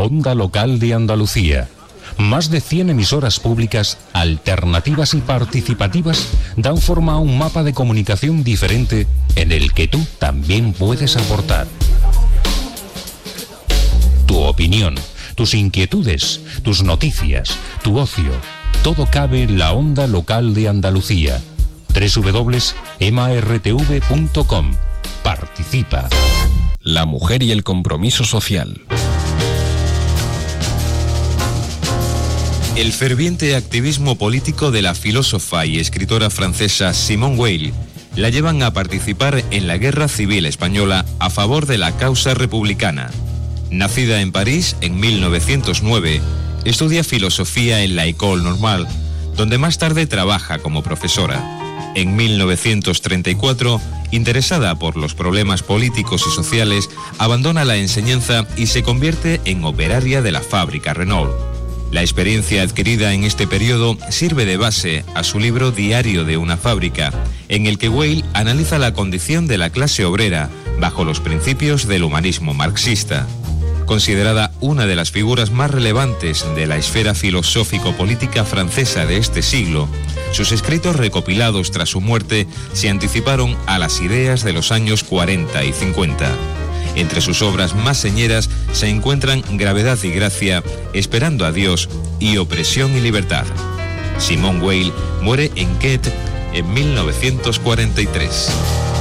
Onda Local de Andalucía. Más de 100 emisoras públicas, alternativas y participativas dan forma a un mapa de comunicación diferente en el que tú también puedes aportar. Tu opinión, tus inquietudes, tus noticias, tu ocio, todo cabe en la Onda Local de Andalucía. www.emartv.com. Participa. La mujer y el compromiso social. El ferviente activismo político de la filósofa y escritora francesa Simone Weil la llevan a participar en la Guerra Civil Española a favor de la causa republicana. Nacida en París en 1909, estudia filosofía en la École Normale, donde más tarde trabaja como profesora. En 1934, interesada por los problemas políticos y sociales, abandona la enseñanza y se convierte en operaria de la fábrica Renault. La experiencia adquirida en este periodo sirve de base a su libro Diario de una fábrica, en el que Weil analiza la condición de la clase obrera bajo los principios del humanismo marxista. Considerada una de las figuras más relevantes de la esfera filosófico-política francesa de este siglo, sus escritos recopilados tras su muerte se anticiparon a las ideas de los años 40 y 50. Entre sus obras más señeras se encuentran Gravedad y Gracia, Esperando a Dios y Opresión y Libertad. Simone Weil muere en Quette en 1943.